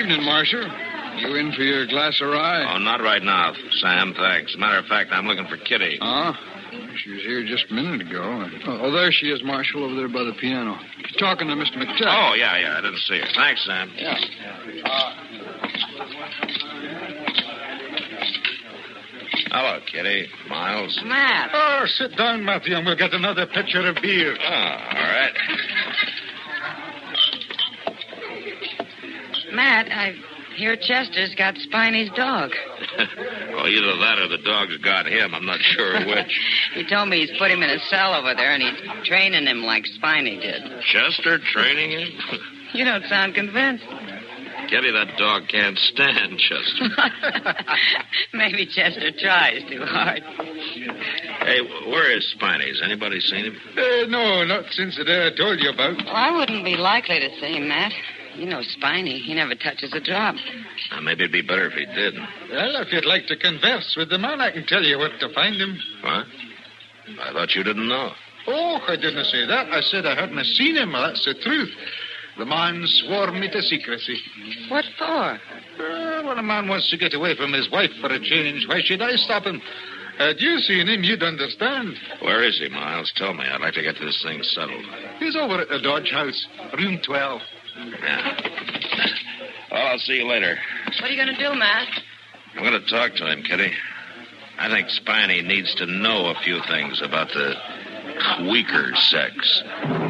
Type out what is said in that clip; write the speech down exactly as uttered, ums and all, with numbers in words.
Evening, Marshal. You in for your glass of rye? Oh, not right now, Sam, thanks. Matter of fact, I'm looking for Kitty. Huh? She was here just a minute ago. Oh, there she is, Marshal, over there by the piano. She's talking to Mister McTaggart. Oh, yeah, yeah, I didn't see her. Thanks, Sam. Yeah. Uh, Hello, Kitty. Miles. Matt. Oh, sit down, Matthew, and we'll get another pitcher of beer. Oh, all right. Matt, I hear Chester's got Spiney's dog. Well, either that or the dog's got him. I'm not sure which. He told me he's put him in a cell over there, and he's training him like Spiney did. Chester training him? You don't sound convinced. Kitty, that dog can't stand Chester. Maybe Chester tries too hard. Hey, where is Spiney? Has anybody seen him? Uh, no, not since the day I told you about. Well, I wouldn't be likely to see him, Matt. You know Spiney. He never touches a drop. Uh, maybe it'd be better if he did. Well, if you'd like to converse with the man, I can tell you where to find him. What? I thought you didn't know. Oh, I didn't say that. I said I hadn't seen him. Well, that's the truth. The man swore me to secrecy. What for? Uh, when a man wants to get away from his wife for a change, why should I stop him? Had you seen him, you'd understand. Where is he, Miles? Tell me. I'd like to get this thing settled. He's over at the Dodge House, room twelve. Yeah. Well, I'll see you later. What are you going to do, Matt? I'm going to talk to him, Kitty. I think Spiney needs to know a few things about the weaker sex.